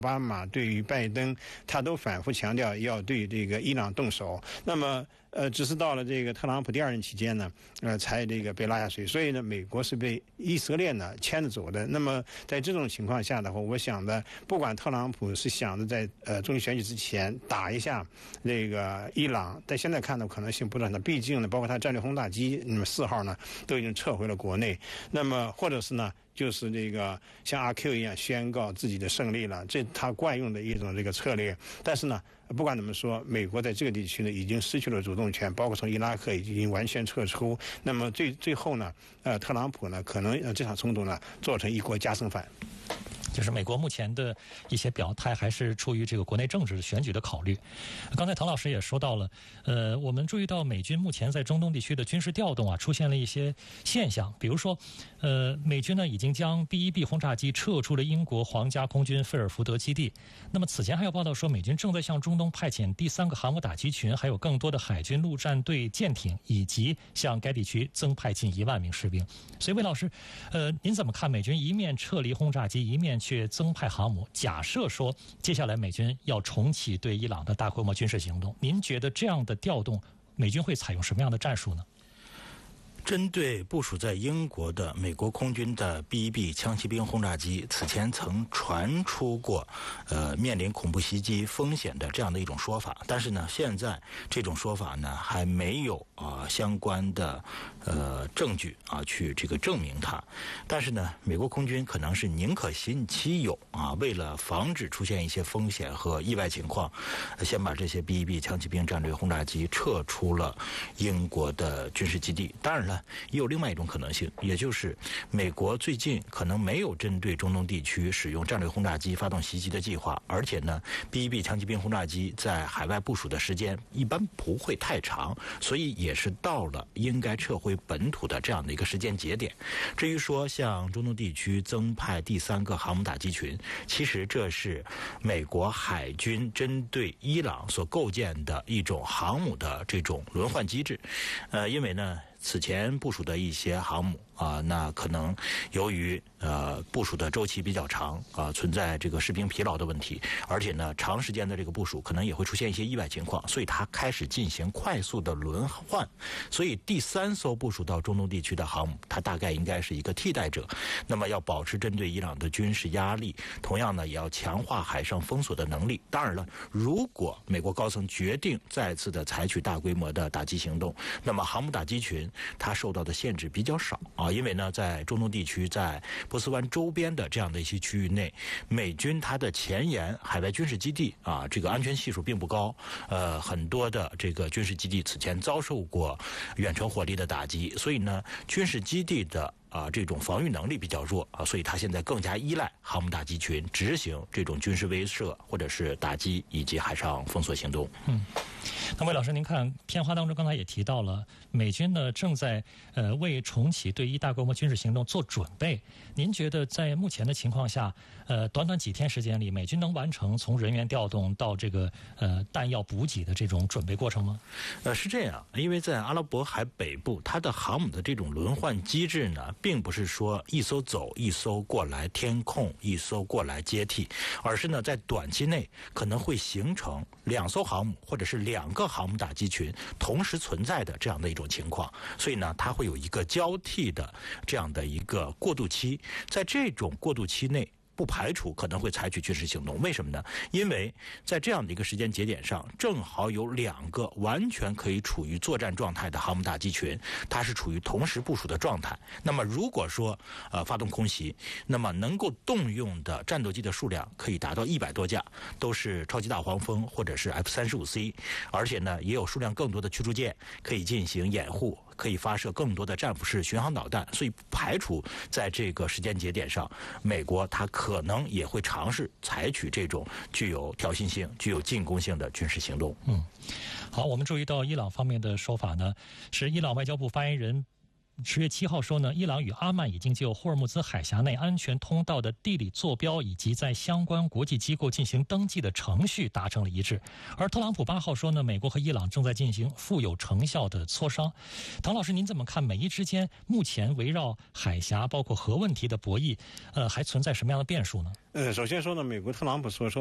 奥巴马对于拜登，他都反复强调要对这个伊朗动手。那么只是到了这个特朗普第2任期间呢，才这个被拉下水。所以呢，美国是被以色列呢牵着走的。那么在这种情况下的话，我想的，不管特朗普是想着在中期选举之前打一下这个伊朗，但现在看的可能性不是很大。毕竟呢，包括他战略轰炸机那么4号呢都已经撤回了国内。那么或者是呢，就是这个像阿 Q 一样宣告自己的胜利了，这他惯用的一种这个策略。但是呢，不管怎么说，美国在这个地区呢已经失去了主动权，包括从伊拉克已经完全撤出。那么最后呢，特朗普呢可能这场冲突呢做成一国加生饭。 就是美国目前的一些表态还是出于这个国内政治选举的考虑。刚才唐老师也说到了，我们注意到美军目前在中东地区的军事调动啊，出现了一些现象，比如说，美军呢已经将 B-1B 轰炸机撤出了英国皇家空军菲尔福德基地。那么此前还有报道说，美军正在向中东派遣第3个航母打击群，还有更多的海军陆战队舰艇，以及向该地区增派近1万名士兵。所以魏老师，您怎么看美军一面撤离轰炸机，一面却增派航母？假设说接下来美军要重启对伊朗的大规模军事行动，您觉得这样的调动，美军会采用什么样的战术呢？ 针对部署在英国的美国空军的 B-1B 枪骑兵轰炸机，此前曾传出过面临恐怖袭击风险的这样的一种说法，但是呢，现在这种说法呢还没有相关的证据去这个证明它。但是呢，美国空军可能是宁可信其有为了防止出现一些风险和意外情况，先把这些 B-1B 枪骑兵战略轰炸机撤出了英国的军事基地。当然了，也有另外一种可能性，也就是美国最近可能没有针对中东地区使用战略轰炸机发动袭击的计划，而且呢 B-1B 枪骑兵轰炸机在海外部署的时间一般不会太长，所以也是到了应该撤回本土的这样的一个时间节点。至于说向中东地区增派第3个航母打击群，其实这是美国海军针对伊朗所构建的一种航母的这种轮换机制。因为呢，此前部署的一些航母那可能由于部署的周期比较长存在这个士兵疲劳的问题，而且呢长时间的这个部署可能也会出现一些意外情况，所以它开始进行快速的轮换。所以第3艘部署到中东地区的航母，它大概应该是一个替代者。那么要保持针对伊朗的军事压力，同样呢也要强化海上封锁的能力。当然了，如果美国高层决定再次的采取大规模的打击行动，那么航母打击群它受到的限制比较少因为呢在中东地区，在波斯湾周边的这样的一些区域内，美军它的前沿海外军事基地这个安全系数并不高，很多的这个军事基地此前遭受过远程火力的打击，所以呢军事基地的这种防御能力比较弱所以他现在更加依赖航母打击群执行这种军事威慑或者是打击以及海上封锁行动。 那魏老师，您看片花当中刚才也提到了，美军呢正在为重启对伊大规模军事行动做准备。您觉得在目前的情况下，短短几天时间里，美军能完成从人员调动到这个弹药补给的这种准备过程吗？ 是这样，因为在阿拉伯海北部，它的航母的这种轮换机制呢，并不是说一艘走一艘过来填空，一艘过来接替，而是呢在短期内可能会形成2艘航母或者是2个航母打击群同时存在的这样的一种情况，所以呢它会有一个交替的这样的一个过渡期。在这种过渡期内，不排除可能会采取军事行动。为什么呢？因为在这样的一个时间节点上，正好有2个完全可以处于作战状态的航母打击群，它是处于同时部署的状态。那么如果说发动空袭，那么能够动用的战斗机的数量可以达到100多架，都是超级大黄蜂或者是 F-35C， 而且呢也有数量更多的驱逐舰可以进行掩护，可以发射更多的战斧式巡航导弹，所以不排除在这个时间节点上，美国它可能也会尝试采取这种具有挑衅性、具有进攻性的军事行动。 好，我们注意到伊朗方面的说法呢，是伊朗外交部发言人 10月7号说呢，伊朗与阿曼已经就霍尔木兹海峡内安全通道的地理坐标以及在相关国际机构进行登记的程序达成了一致。而特朗普8号说呢，美国和伊朗正在进行富有成效的磋商。唐老师，您怎么看美伊之间目前围绕海峡包括核问题的博弈，还存在什么样的变数呢？ 首先说呢，美国特朗普所说